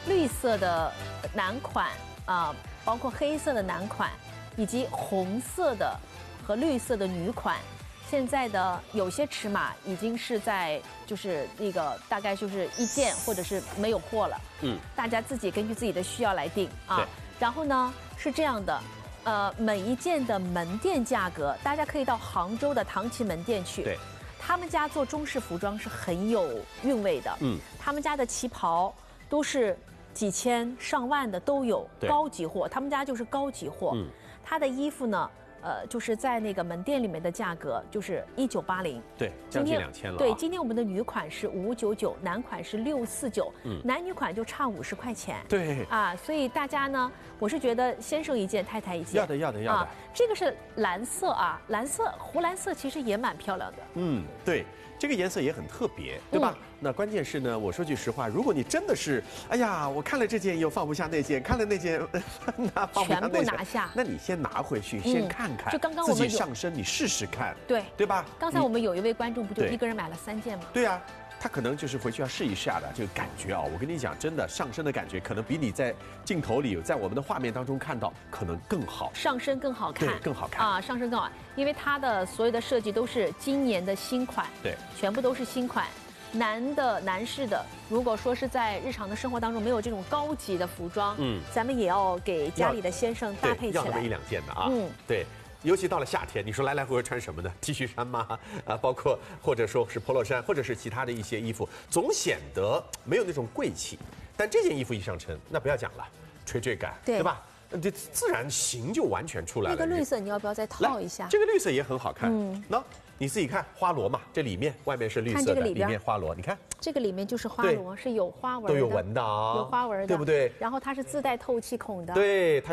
绿色的男款啊，包括黑色的男款，以及红色的和绿色的女款。现在的有些尺码已经是在就是那个大概就是一件或者是没有货了，大家自己根据自己的需要来定啊。然后呢是这样的，每一件的门店价格，大家可以到杭州的唐奇门店去， 对， 他们家做中式服装是很有韵味的，他们家的旗袍都是几千上万的都有，高级货，他们家就是高级货，他的衣服呢。就是在那个门店里面的价格就是1980， 对，将近2000了。 对，今天我们的女款是5599，男款是649，男女款就差50块钱。 对啊，所以大家呢，我是觉得先生一件，太太一件。 要的。啊， 这个是蓝色啊，蓝色湖蓝色其实也蛮漂亮的。 对。这个颜色也很特别，对吧？那关键是呢，我说句实话，如果你真的是，哎呀，我看了这件又放不下那件，看了那件放不下那件， 全部拿下， 那你先拿回去，先看看， 就刚刚我们自己上身，你试试看，对吧？ 刚才我们有一位观众不就一个人买了3件吗？ 对啊。他可能就是回去要试一下的这个感觉啊！我跟你讲，真的上身的感觉可能比你在镜头里、在我们的画面当中看到可能更好， 上身更好看， 对，更好看啊，上身更好，因为它的所有的设计都是今年的新款， 对， 全部都是新款。男士的，如果说是在日常的生活当中没有这种高级的服装，咱们也要给家里的先生搭配起来， 要那么1、2件的啊，对。尤其到了夏天，你说来回穿什么呢 ？T 恤衫吗？包括或者说是 polo 衫，或者是其他的一些衣服，总显得没有那种贵气。但这件衣服一上身，那不要讲了，垂感，对吧？这自然型就完全出来了。 那个绿色你要不要再套一下？ 这个绿色也很好看。那你自己看花螺嘛，这里面外面是绿色的，里面花螺，你看这个里面就是花螺，是有花纹的， 都有纹的啊， 有花纹的， 对不对？ 然后它是自带透气孔的， 对。